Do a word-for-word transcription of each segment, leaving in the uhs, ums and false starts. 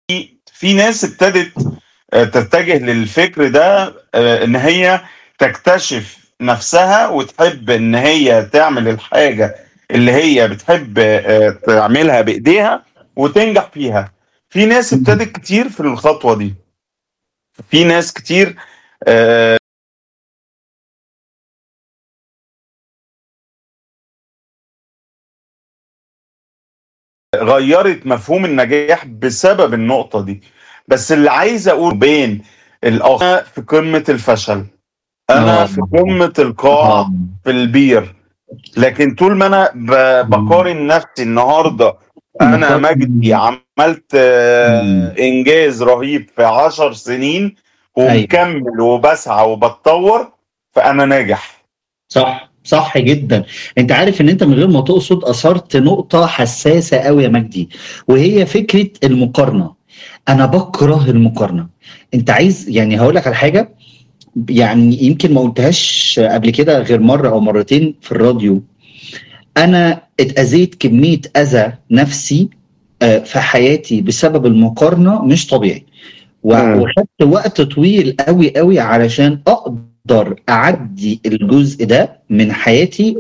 في ناس ابتدت آه، تتجه للفكر ده، آه، ان هي تكتشف نفسها وتحب ان هي تعمل الحاجة اللي هي بتحب آه، تعملها بايديها وتنجح فيها. في ناس ابتدت كتير في الخطوة دي، في ناس كتير آه، غيرت مفهوم النجاح بسبب النقطة دي. بس اللي عايز اقول بين الآخر، أنا في قمة الفشل، انا اه في قمة اه القاع في البير، لكن طول ما انا ب- بقارن نفسي النهارده، انا مجدي مقارنة. عملت آه، انجاز رهيب في عشر سنين، ايوه ومكمل وبسعى وبتطور، فانا ناجح. صح صح جدا. انت عارف ان انت من غير ما تقصد اثرت نقطة حساسة قوي يا مجدي، وهي فكرة المقارنة. انا بكره المقارنة. انت عايز يعني هقول لك على حاجة، يعني يمكن ما قلتهاش قبل كده غير مرة او مرتين في الراديو. انا اتأذيت كمية اذى نفسي آه، في حياتي بسبب المقارنة مش طبيعي. و- مم. وخدت وقت طويل قوي قوي علشان اقدر اعدي الجزء ده من حياتي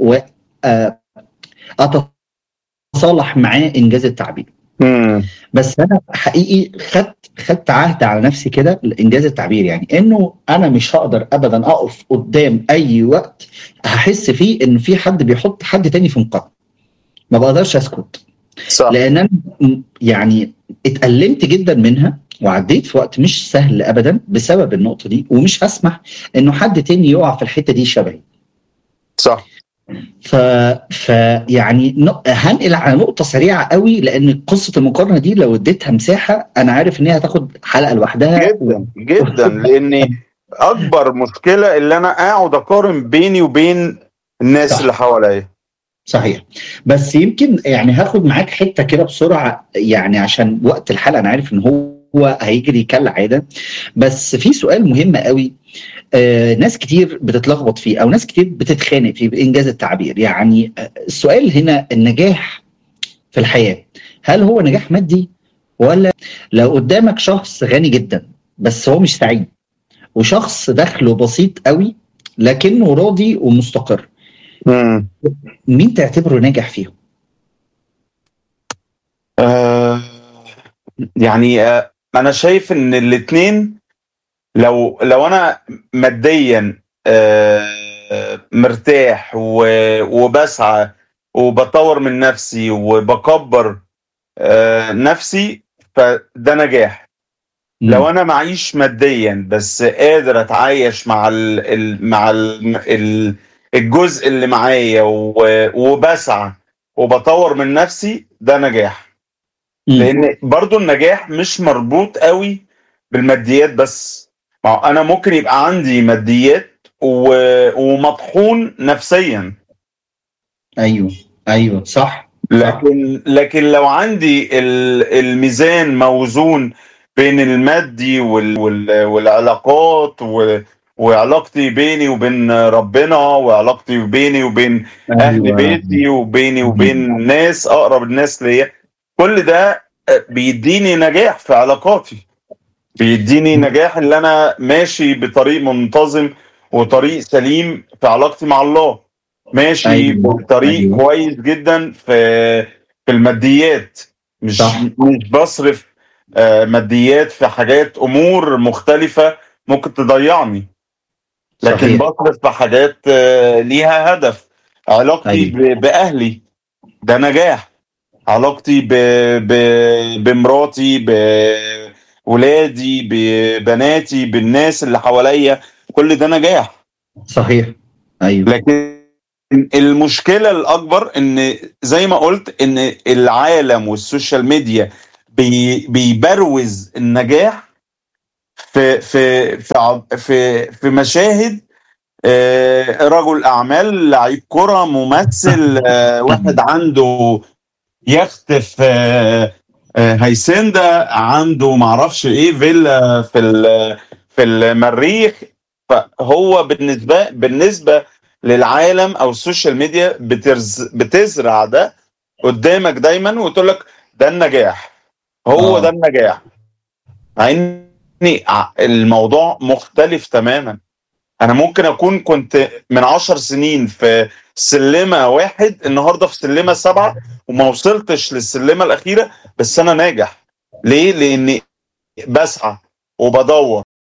واتصالح معاه، انجاز التعبير. مم. بس انا حقيقي خدت خدت عهد على نفسي كده، انجاز التعبير، يعني انه انا مش هقدر ابدا اقف قدام اي وقت هحس فيه ان في حد بيحط حد تاني في مقارنه. ما بقدرش اسكت، صح. لان انا م- يعني اتألمت جدا منها، وعديت في وقت مش سهل ابدا بسبب النقطه دي، ومش هسمح انه حد تاني يقع في الحته دي شبهي. صح. ف... ف يعني ن- هنقل على نقطه سريعه قوي، لان قصه المقارنه دي لو اديتها مساحه انا عارف ان هي هتاخد حلقه لوحدها و... جدا جدا، لاني اكبر مشكلة اللي انا اقعد اقارن بيني وبين الناس اللي صح حواليا. صحيح. بس يمكن يعني هاخد معاك حته كده بسرعه، يعني عشان وقت الحلقه انا عارف ان هو هيجري كالعاده. بس في سؤال مهم قوي، آه ناس كتير بتتلخبط فيه او ناس كتير بتتخانق فيه بانجاز التعبير. يعني آه، السؤال هنا، النجاح في الحياه هل هو نجاح مادي، ولا لو قدامك شخص غني جدا بس هو مش سعيد، وشخص دخله بسيط قوي لكنه راضي ومستقر، مم. مين تعتبره ناجح فيهم؟ آه يعني آه انا شايف ان الاتنين، لو لو انا ماديا آه، مرتاح و- وبسعى وبطور من نفسي وبكبر آه، نفسي، فده نجاح. لو مم. انا معيش ماديا بس قادر اتعايش مع ال ال مع ال ال الجزء اللي معايا و- وبسعى وبطور من نفسي، ده نجاح. مم. لان برضو النجاح مش مربوط قوي بالماديات بس. ما هو انا ممكن يبقى عندي ماديات و... ومطحون نفسيا، ايوه ايوه صح صح. لكن لكن لو عندي ال- الميزان موزون بين المادي وال... وال... والعلاقات و... وعلاقتي بيني وبين ربنا، وعلاقتي بيني وبين اهل ايوه. بيتي، وبيني مم. وبين ناس اقرب الناس ليا، كل ده بيديني نجاح في علاقاتي، بيديني نجاح اللي انا ماشي بطريق منتظم وطريق سليم في علاقتي مع الله، ماشي ايوه بطريق ايوه كويس جدا في في الماديات، مش صح مش بصرف آه، ماديات في حاجات امور مختلفة ممكن تضيعني، لكن صحيح. بصرف في حاجات آه، ليها هدف. علاقتي ايوه ب- باهلي، ده نجاح. علاقتي ب... ب... بمراتي، بولادي، ببناتي، بالناس اللي حواليا، كل ده نجاح. صحيح. ايوه لكن المشكلة الأكبر إن زي ما قلت إن العالم والسوشيال ميديا بي... بيبروز النجاح في في في ع- في, في مشاهد آه، رجل أعمال، لعيب كرة، ممثل، آه، واحد عنده يخت في آه، آه، هيسندا، عنده معرفش ايه فيلا في ال- في المريخ. فهو بالنسبه بالنسبه للعالم او السوشيال ميديا بترز بتزرع ده قدامك دايما، وتقول لك ده النجاح، هو ده اه النجاح. مع ان الموضوع مختلف تماما. انا ممكن اكون كنت من عشر سنين في سلمة واحد، النهاردة في سلمة سبعة، وما وصلتش للسلمة الاخيرة، بس انا ناجح. ليه؟ لاني بسعى وبدور